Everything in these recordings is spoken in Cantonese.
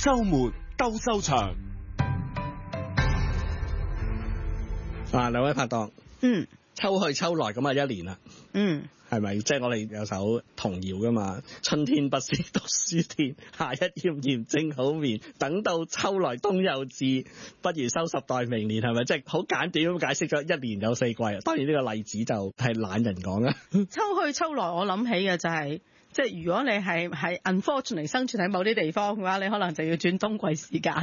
週末鬥獸場。 兩位拍檔，抽去抽來咁啊1年啦，係咪？即係我哋有首童謠噶嘛，春天不是讀書天，夏一炎炎正好眠，等到秋來冬又至，不如收拾待明年，係咪？即係好簡短咁解釋咗1年有4季。當然呢個例子就係懶人講啦。 抽去抽來，我諗起嘅就係、即係如果你係 unfortunately 生存喺某啲地方嘅話，你可能就要轉冬季時間。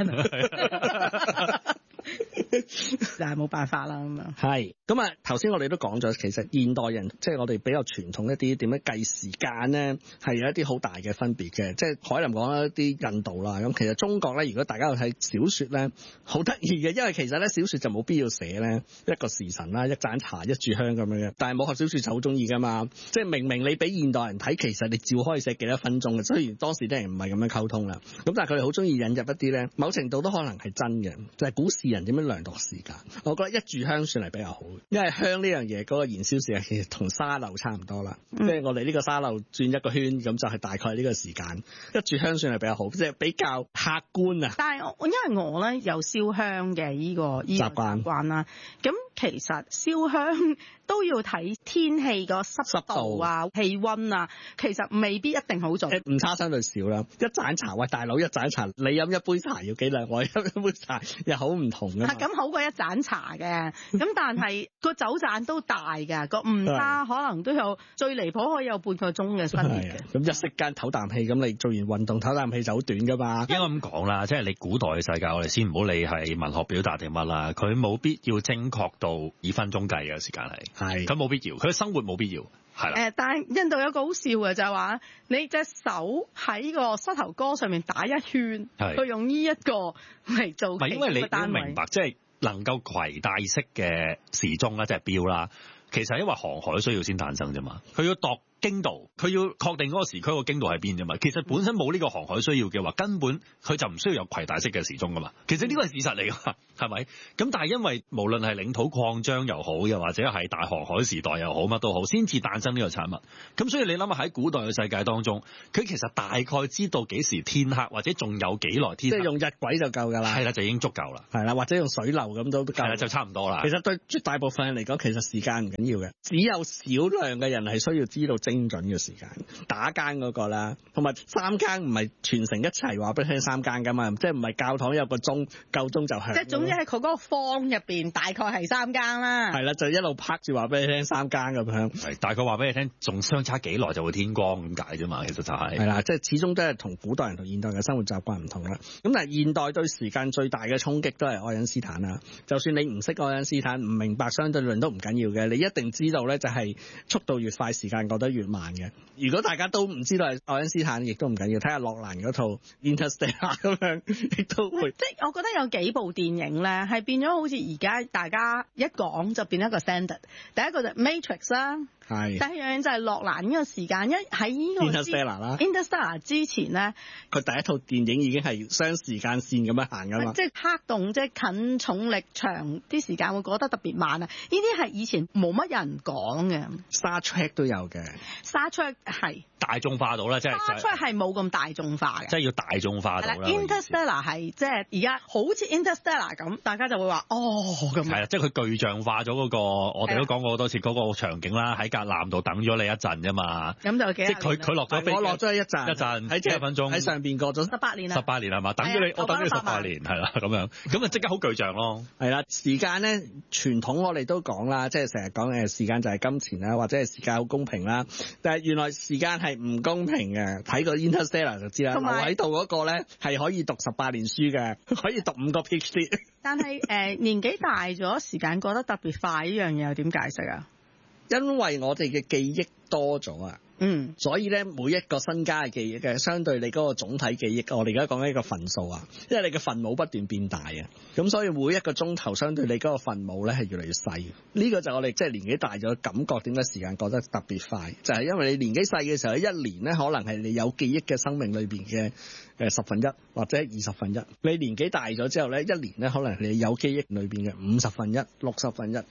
但係冇辦法啦咁樣。係咁啊！頭先我哋都講咗，其實現代人即係我哋比較傳統一啲點樣計時間咧，係有一啲好大嘅分別嘅。即係海林講一啲印度啦，咁其實中國咧，如果大家有睇小説咧，好得意嘅，因為其實咧小説就冇必要寫咧一個時辰啦、一盞茶、一炷香咁樣嘅。但係武俠小説就好中意噶嘛，即係明明你俾現代人睇，其實你照可以寫幾多分鐘嘅。雖然當時啲人唔係咁樣溝通啦，咁但係佢哋好中意引入一啲咧，某程度都可能係真嘅，就係古時人點樣量度時間。我覺得一炷香算係比較好，因為香呢樣嘢嗰個燃燒時間其實同沙漏差唔多啦。即係我哋呢個沙漏轉一個圈，咁就係大概呢個時間。一炷香算係比較好，即係比較客觀啊。 但係因為我咧有燒香嘅呢個習慣啦，咁其實燒香都要睇天氣個濕度啊、氣温啊，其實未必一定好準。 誤差相對少啦。一盞茶，喂大佬，一盞茶你飲一杯茶要幾兩？我飲一杯茶又好唔同㗎嘛。咁好過一盞茶嘅，咁但係個酒盞都大㗎，個誤差可能都有最離譜可以有半個鐘嘅分別嘅。咁一息間唞啖氣，咁你做完運動唞啖氣就好短㗎嘛。 應該咁講啦，即係你古代嘅世界，我哋先唔好理係文學表達定乜啦，佢冇必要精確到以分鐘計嘅時間係，佢冇必要，佢嘅生活冇必要。係啦， 但係印度有個好笑嘅就係話，你隻手喺個膝頭哥上面打一圈，佢用呢一個嚟做其中一個單位。唔係，因為你要明白，即係能夠攜帶式嘅時鐘啦，即係錶啦，其實係因為航海需要先誕生啫嘛，佢要度經度，佢要確定嗰個時區個經度喺邊啫嘛。其實本身冇呢個航海需要嘅話，根本佢就唔需要有攜帶式嘅時鐘噶嘛。其實呢個係事實嚟噶，係咪？咁但係因為無論係領土擴張又好，又或者係大航海時代又好，乜都好，先至誕生呢個產物。咁所以你諗下喺古代嘅世界當中，佢其實大概知道幾時天黑，或者仲有幾耐天黑，即係用日晷就夠㗎啦。 係啦，就已經足夠啦。 係啦，或者用水流咁都夠。係啦， 就差唔多啦。 其實對絕大部分人嚟講，其實時間唔緊要嘅，只有少量嘅人係需要知道精準嘅時間。打更嗰個啦，同埋三更唔係全城一齊話俾你聽三更㗎嘛，即係唔係教堂有個鐘夠鐘就響。即係總之喺佢嗰個方入邊大概係三更啦。係啦，就一路拍住話俾你聽三更咁樣。 係大概話俾你聽，仲相差幾耐就會天光咁解啫嘛。其實就係。係啦，即係始終都係同古代人同現代嘅生活習慣唔同啦。咁但係現代對時間最大嘅衝擊都係愛因斯坦啦。就算你唔識愛因斯坦，唔明白相對論都唔緊要嘅，你一定知道咧就係速度越快，時間過得越慢嘅。如果大家都唔知道係愛因斯坦，亦都唔緊要，睇下諾蘭嗰套 Interstellar 咁樣，亦都會。即係我覺得有幾部電影咧，係變咗好似而家大家一講就變一個 standard。第一個就 Matrix 啦，係。第二樣就係諾蘭呢個時間，一喺呢個 Interstellar 啦。Interstellar 之前咧，佢第一套電影已經係雙時間線咁樣行㗎嘛。即係黑洞，即係近重力場啲時間會過得特別慢啊！呢啲係以前冇乜人講嘅。Star Trek 都有嘅。Star Trek 係大眾化到啦，即係 Star Trek 係冇咁大眾化嘅， 即係要大眾化到啦。 Interstellar 係即係而家好似 Interstellar 咁，大家就會話哦咁。係啦，即係佢具象化咗嗰個，我哋都講過好多次嗰個場景啦，喺格艦度等咗你一陣啫嘛。咁就幾？即係佢落咗飛，我落咗一陣喺幾分鐘喺上邊過咗18年啦。18年係嘛？等咗你，我等咗你18年係啦，咁樣咁啊，即刻好具象咯。係啦，時間咧傳統我哋都講啦，即係成日講時間就係金錢啦，或者係時間好公平啦。但係原來時間係唔公平嘅，睇個 Interstellar 就知啦。留喺度嗰個咧係可以讀18年書嘅，可以讀5個 PhD。但係年紀大咗，時間過得特別快，呢樣嘢又點解釋啊？因為我哋嘅記憶多咗啊。所以咧每一個新加嘅記憶嘅，相對你嗰個總體記憶，我哋而家講緊一個分數啊，因為你嘅分母不斷變大啊，咁所以每一個鐘頭相對你嗰個分母咧係越嚟越細。呢個就我哋即係年紀大咗感覺點解時間過得特別快，就係因為你年紀細嘅時候，一年咧可能係你有記憶嘅生命裏邊嘅1/10或者1/20。你年紀大咗之後咧，一年咧可能係你有記憶裏邊嘅1/50、1/60咁。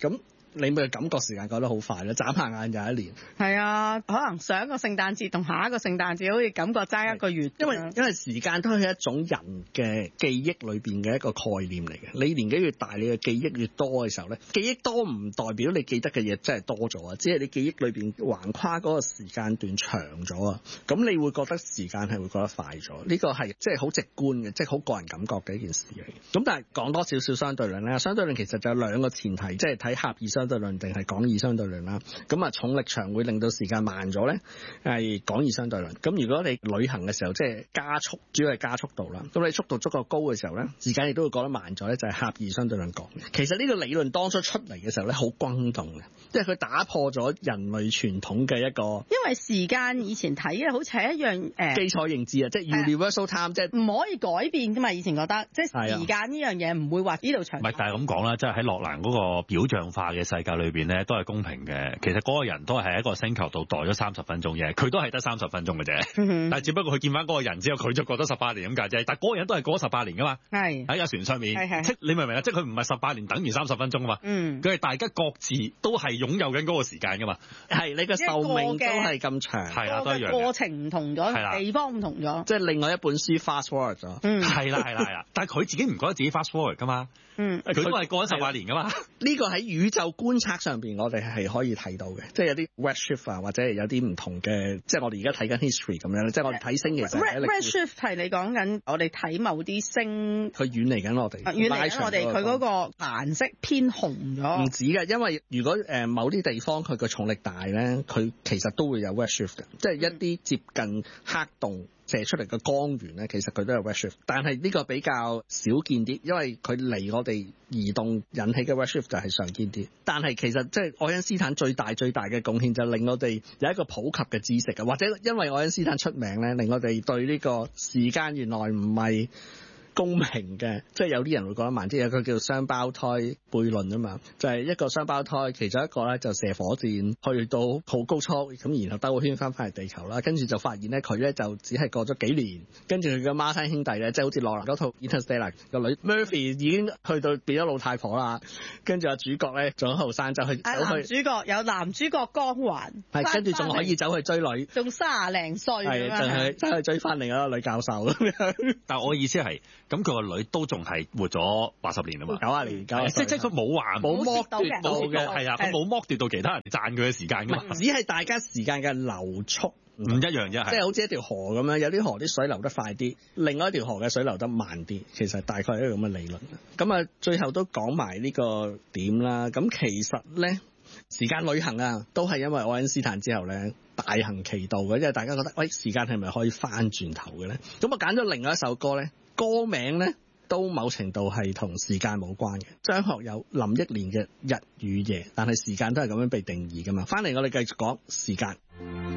你咪感覺時間過得好快咯，眨下眼又一年。 係啊，可能上一個聖誕節同下一個聖誕節好似感覺爭一個月。 因為時間都係一種人嘅記憶裏邊嘅一個概念嚟嘅。你年紀越大，你嘅記憶越多嘅時候咧，記憶多唔代表你記得嘅嘢真係多咗啊，只係你記憶裏邊橫跨嗰個時間段長咗啊。咁你會覺得時間係會覺得快咗，呢個係即係好直觀嘅，即係好個人感覺嘅一件事嚟。咁但係講多少少相對論咧，相對論其實就有兩個前提，即係睇狹義相對論定係廣義相對論啦。咁啊，重力場會令到時間慢咗咧，係廣義相對論。咁如果你旅行嘅時候即係加速，主要係加速度啦。咁你速度足夠高嘅時候咧，時間亦都會覺得慢咗咧，就係狹義相對論講嘅。其實呢個理論當初出嚟嘅時候咧，好轟動嘅，即係佢打破咗人類傳統嘅一個。 因為時間以前睇嘅好似係一樣基礎認知啊，即係 universal time，即係唔可以改變噶嘛。以前覺得即係時間呢樣嘢唔會話呢度長。 唔係，但係咁講啦，即係喺諾蘭嗰個表象化嘅世界裏邊咧，都係公平嘅。其實嗰個人都係喺一個星球度待咗30分鐘嘅，佢都係得30分鐘嘅啫。但係只不過佢見翻嗰個人之後，佢就覺得18年咁解啫。但係嗰個人都係過咗18年噶嘛。係喺架船上面，即你明唔明啊？即係佢唔係18年等於30分鐘啊嘛。佢係大家各自都係擁有緊嗰個時間噶嘛。係你嘅壽命都係咁長， 係啊，都一樣。 過程唔同咗，地方唔同咗， 即係另外一本書 fast forward 咗。 係啦。但係佢自己唔覺得自己 fast forward 噶嘛。佢都係過咗18年噶嘛。 呢個喺宇宙觀測上邊，我哋係可以睇到嘅，即係有啲 redshift 啊，或者係有啲唔同嘅，即係我哋而家睇緊 history 咁樣咧，即係我哋睇星嘅時候。 redshift 係你講緊我哋睇某啲星， 佢遠離緊我哋， 遠離緊我哋，佢嗰個顏色偏紅咗。 唔止㗎，因為如果某啲地方佢個重力大咧，佢其實都會有 redshift 嘅，即係一啲接近黑洞射出嚟嘅光源咧，其實佢都有 redshift，但係呢個比較少見啲，因為佢離我哋移動引起嘅 redshift 就係常見啲。但係其實即係愛因斯坦最大嘅貢獻就令我哋有一個普及嘅知識嘅，或者因為愛因斯坦出名咧，令我哋對呢個時間原來唔係公平嘅，即係有啲人會覺得慢，即係有個叫雙胞胎悖論啊嘛，就係一個雙胞胎，其中一個咧就射火箭去到好高速，咁然後兜個圈翻嚟地球啦，跟住就發現咧佢咧就只係過咗幾年，跟住佢嘅孖生兄弟咧，即係好似諾蘭嗰套 Interstellar 個女 Murphy 已經去到變咗老太婆啦，跟住阿主角咧仲後生走去， 男主角有男主角光環， 係跟住仲可以走去追女， 仲30零歲， 係就係走去追翻另一個女教授咁樣。 但係我意思係。咁佢個女都仲係活咗80年啊嘛，90年，即係佢冇話冇剝奪到嘅，係啊，佢冇剝奪到其他人賺佢嘅時間㗎嘛， 只係大家時間嘅流速唔一樣啫， 即係好似一條河咁樣，有啲河啲水流得快啲，另外一條河嘅水流得慢啲，其實大概係一個咁嘅理論。咁啊，最後都講埋呢個點啦。咁其實咧，時間旅行啊，都係因為愛因斯坦之後咧大行其道嘅，因為大家覺得喂，時間係咪可以翻轉頭嘅咧？咁我揀咗另外一首歌咧。歌名咧都某程度係同時間冇關嘅，張學友、林憶蓮嘅《日與夜》，但係時間都係咁樣被定義㗎嘛。翻嚟我哋繼續講時間。